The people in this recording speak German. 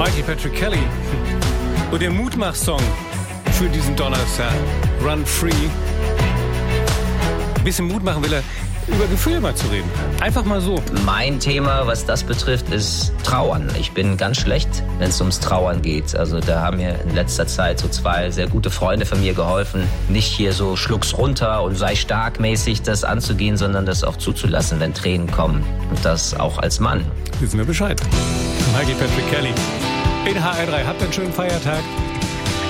Michael Patrick Kelly und der Mutmach-Song für diesen Donnerstag, Run Free. Ein bisschen Mut machen will er, über Gefühle mal zu reden. Einfach mal so. Mein Thema, was das betrifft, ist Trauern. Ich bin ganz schlecht, wenn es ums Trauern geht. Also da haben mir in letzter Zeit so 2 sehr gute Freunde von mir geholfen, nicht hier so schluck's runter und sei stark mäßig das anzugehen, sondern das auch zuzulassen, wenn Tränen kommen. Und das auch als Mann. Wissen wir Bescheid. Michael Patrick Kelly in HR3. Habt einen schönen Feiertag.